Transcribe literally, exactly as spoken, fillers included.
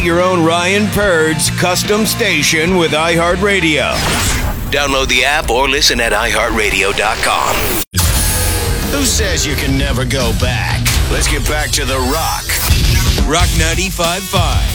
Your own Ryan Purd's custom station with iHeartRadio. Download the app or listen at i heart radio dot com. Who says you can never go back? Let's get back to The Rock. Rock ninety-five point five.